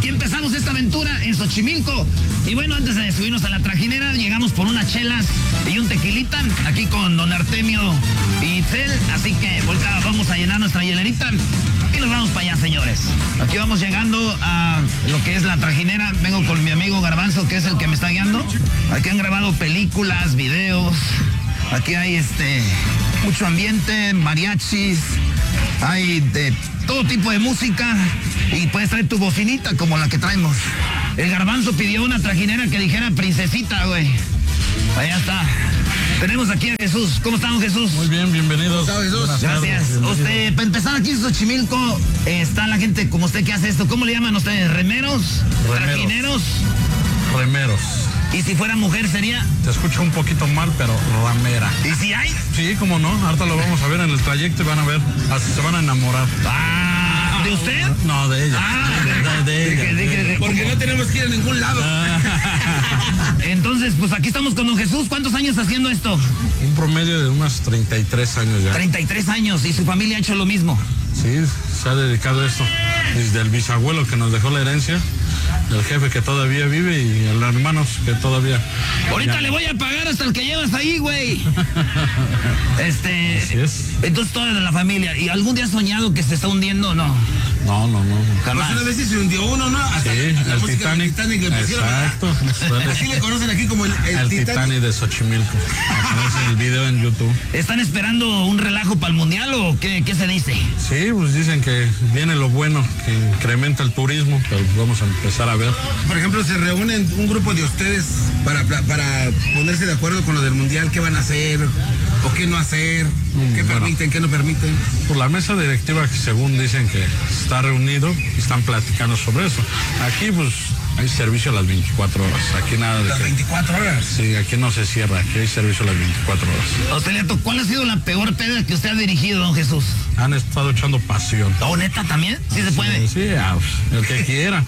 aquí empezamos esta aventura en Xochimilco. Y bueno, antes de subirnos a la trajinera, llegamos por unas chelas y un tequilita, aquí con don Artemio y Itzel. Así que vamos a llenar nuestra hielerita y nos vamos para allá, señores. Aquí vamos llegando a lo que es la trajinera. Vengo con mi amigo Garbanzo, que es el que me está guiando. Aquí han grabado películas, videos. Aquí hay mucho ambiente, mariachis, hay de todo tipo de música y puedes traer tu bocinita como la que traemos. El Garbanzo pidió una trajinera que dijera princesita, güey. Allá está. Tenemos aquí a Jesús. ¿Cómo estamos, Jesús? Muy bien, bienvenidos. ¿Cómo Jesús? Gracias. Usted, para empezar aquí en Xochimilco, está la gente como usted que hace esto. ¿Cómo le llaman ustedes? ¿Remeros? ¿Trajineros? Remeros. ¿Y si fuera mujer sería? Te escucho un poquito mal, pero ramera. ¿Y si hay? Sí, cómo no. Ahorita lo vamos a ver en el trayecto y van a ver. Hasta se van a enamorar. Ah, ¿de usted? No, de ella. De ella. Porque no tenemos que ir a ningún lado. Entonces, pues aquí estamos con don Jesús. ¿Cuántos años haciendo esto? Un promedio de unos 33 años ya. 33 años. ¿Y su familia ha hecho lo mismo? Sí, se ha dedicado a esto. Desde el bisabuelo que nos dejó la herencia, el jefe que todavía vive y los hermanos que todavía... Ahorita le voy a pagar hasta el que llevas ahí, güey. Así es. Entonces toda la familia. ¿Y algún día has soñado que se está hundiendo o no? No. Jamás. Pues una vez se hundió uno, ¿no? Hasta Sí, la el música Titanic. del Titanic le pusieron. Exacto. Así le conocen aquí como el Titanic de Xochimilco. Es el video en YouTube. ¿Están esperando un relajo para el mundial o qué se dice? Sí, pues dicen que viene lo bueno, que incrementa el turismo, pero vamos a empezar a ver. Por ejemplo, se reúnen un grupo de ustedes para ponerse de acuerdo con lo del mundial, qué van a hacer o qué no hacer, qué permiten, qué no permiten. Por la mesa directiva que según dicen que está reunido y están platicando sobre eso. Aquí pues hay servicio a las 24 horas. Aquí nada de... ¿Las 24 horas? Sí, aquí no se cierra, aquí hay servicio a las 24 horas. ¿Cuál ha sido la peor peda que usted ha dirigido, don Jesús? Han estado echando pasión. ¿Oh, neta también? ¿Sí se puede? Sí, el que quiera.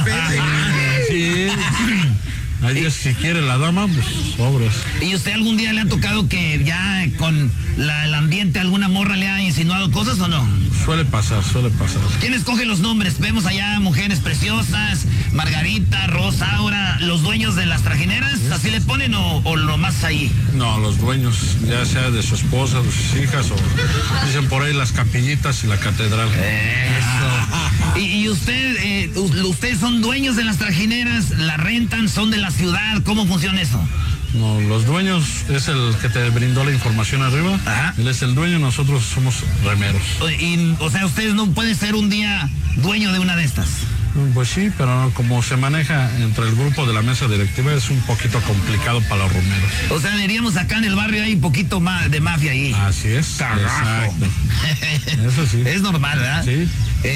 Sí. Hay días, si quiere la dama, pues sobres. ¿Y usted algún día le ha tocado que ya con el ambiente alguna morra le ha insinuado cosas o no? Suele pasar. ¿Quién escoge los nombres? Vemos allá mujeres preciosas, Margarita, Rosa, Aura, los dueños de las trajineras, ¿así le ponen o lo más ahí? No, los dueños, ya sea de su esposa, de sus hijas o dicen por ahí las capillitas y la catedral. Eso. ¿Y ustedes son dueños de las trajineras, la rentan, son de la ciudad? ¿Cómo funciona eso? No, los dueños es el que te brindó la información arriba. Ajá. Él es el dueño, nosotros somos remeros. O sea, ustedes no pueden ser un día dueño de una de estas. Pues sí, pero como se maneja entre el grupo de la mesa directiva es un poquito complicado para los remeros. O sea, diríamos acá en el barrio hay un poquito más de mafia ahí. Así es. Carajo. Exacto. Eso sí. Es normal, ¿verdad? Sí.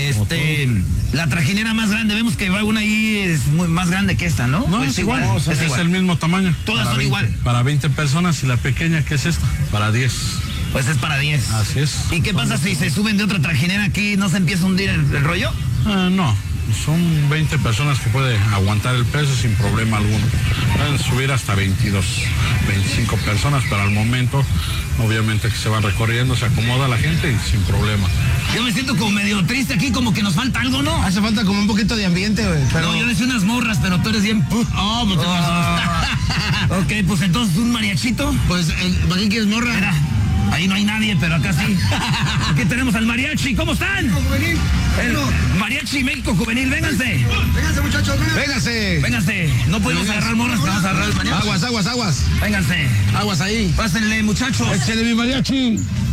La trajinera más grande, vemos que va una ahí es más grande que esta, ¿no? No, es igual. Es igual. el mismo tamaño. Todas son igual. Para 20 personas y la pequeña, que es esta, para 10. Pues es para 10. Así es. ¿Y qué pasa si se suben de otra trajinera aquí? ¿No se empieza a hundir el rollo? No. Son 20 personas que pueden aguantar el peso sin problema alguno. Pueden subir hasta 22, 25 personas, pero al momento, obviamente que se van recorriendo, se acomoda la gente y sin problema. Yo me siento como medio triste aquí, como que nos falta algo, ¿no? Hace falta como un poquito de ambiente, güey. No, yo decía unas morras, pero tú eres bien... Oh, pues Ok, pues entonces un mariachito. Pues, ¿para qué quieres morra? Mira, ahí no hay nadie, pero acá sí. Aquí tenemos al mariachi. ¿Cómo están? Juvenil. El mariachi México Juvenil, vénganse. Vénganse, muchachos, vénganse. Vénganse. No podemos agarrar morras, pero vamos a agarrar el mariachi. Aguas. Vénganse. Aguas ahí. Pásenle, muchachos. Échale mi mariachi.